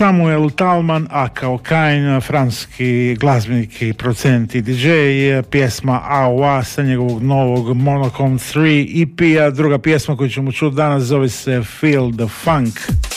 Samuel Talman, a kao Kain, francuski glazbenik i producent i DJ, pjesma AOA sa njegovog novog Monochrome 3 EP-a. Druga pjesma koju ćemo čuti danas zove se Feel the Funk.